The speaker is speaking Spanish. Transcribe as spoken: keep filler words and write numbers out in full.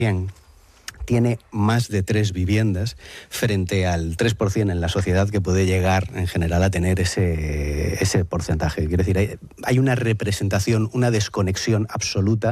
Bien, tiene más de tres viviendas frente al tres por ciento en la sociedad que puede llegar en general a tener ese, ese porcentaje. Quiero decir, hay, hay una representación, una desconexión absoluta